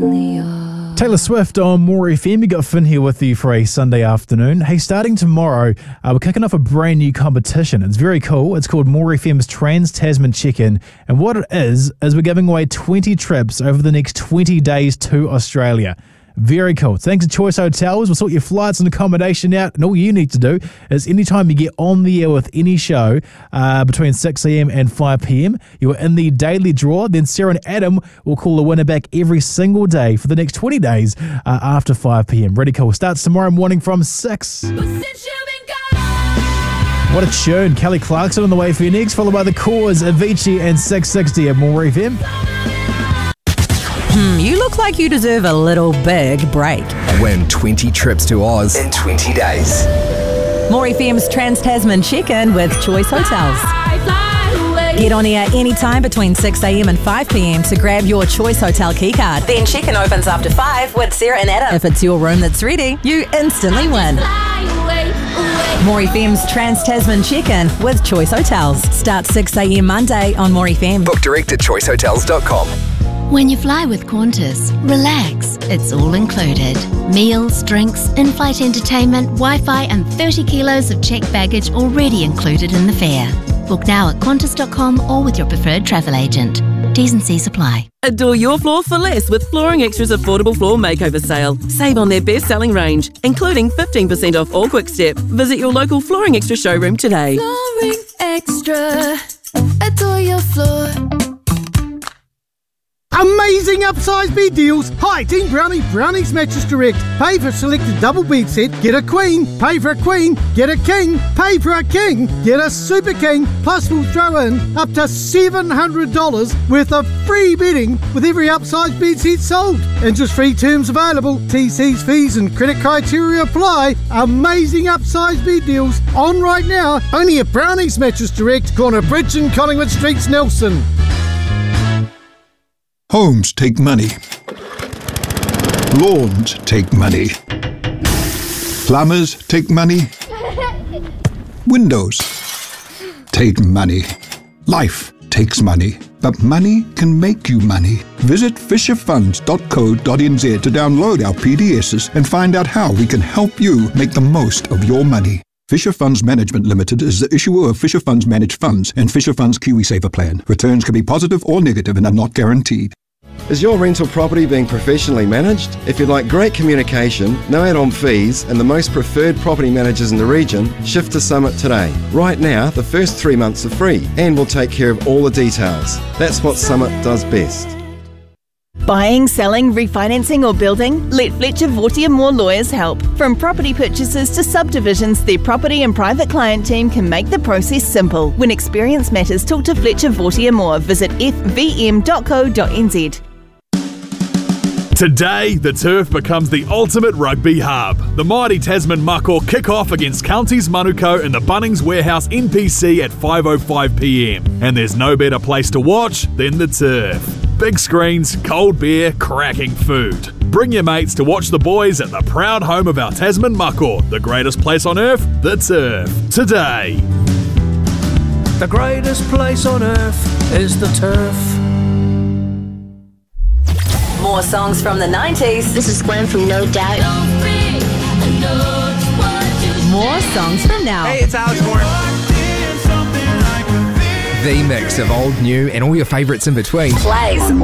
Taylor Swift on More FM. You got Finn here with you for a Sunday afternoon. Hey, starting tomorrow, we're kicking off a brand new competition. It's very cool. It's called More FM's Trans-Tasman Check-In. And what it is we're giving away 20 trips over the next 20 days to Australia. Very cool. Thanks to Choice Hotels. We'll sort your flights and accommodation out. And all you need to do is anytime you get on the air with any show between 6 a.m. and 5 p.m, you are in the daily draw. Then Sarah and Adam will call the winner back every single day for the next 20 days after 5 p.m. Really cool. Starts tomorrow morning from 6. What a tune. Kelly Clarkson on the way for you next, followed by The Cause, Avicii and 660 at More FM. You look like you deserve a little big break. Win 20 trips to Oz in 20 days. More FM's Trans-Tasman Check-In with Choice Hotels. Get on air anytime between 6 a.m. and 5 p.m. to grab your Choice Hotel keycard. Then check-in opens after 5 with Sarah and Adam. If it's your room that's ready, you instantly win. More FM's Trans-Tasman Check-In with Choice Hotels. Starts 6 a.m. Monday on More FM. Book direct at choicehotels.com. When you fly with Qantas, relax. It's all included. Meals, drinks, in-flight entertainment, Wi-Fi and 30 kilos of checked baggage already included in the fare. Book now at Qantas.com or with your preferred travel agent. T's and C's apply. Adore your floor for less with Flooring Extra's affordable floor makeover sale. Save on their best-selling range, including 15% off all Quick Step. Visit your local Flooring Extra showroom today. Flooring Extra. Adore your floor. Amazing upsize bed deals. Hi, Team Brownie, Brownie's Mattress Direct. Pay for a selected double bed set, get a queen. Pay for a queen, get a king. Pay for a king, get a super king. Plus we'll throw in up to $700 worth of free bedding with every upsize bed set sold. Interest-free terms available. TC's fees and credit criteria apply. Amazing upsize bed deals on right now. Only at Brownie's Mattress Direct, corner Bridge and Collingwood Streets, Nelson. Homes take money. Lawns take money. Plumbers take money. Windows take money. Life takes money. But money can make you money. Visit fisherfunds.co.nz to download our PDSs and find out how we can help you make the most of your money. Fisher Funds Management Limited is the issuer of Fisher Funds Managed Funds and Fisher Funds KiwiSaver Plan. Returns can be positive or negative and are not guaranteed. Is your rental property being professionally managed? If you'd like great communication, no add-on fees, and the most preferred property managers in the region, shift to Summit today. Right now, the first 3 months are free, and we'll take care of all the details. That's what Summit does best. Buying, selling, refinancing or building? Let Fletcher Vortier Moore Lawyers help. From property purchases to subdivisions, their property and private client team can make the process simple. When experience matters, talk to Fletcher Vortier Moore. Visit fvm.co.nz. Today, the turf becomes the ultimate rugby hub. The mighty Tasman Mako kick off against Counties Manukau in the Bunnings Warehouse NPC at 5:05 p.m. And there's no better place to watch than the turf. Big screens, cold beer, cracking food. Bring your mates to watch the boys at the proud home of our Tasman Mako, the greatest place on earth, the turf. Today. The greatest place on earth is the turf. More songs from the 90s. This is Gwen from No Doubt. More songs from now. Hey, it's Alex Warren. The mix of old, new, and all your favourites in between. Plays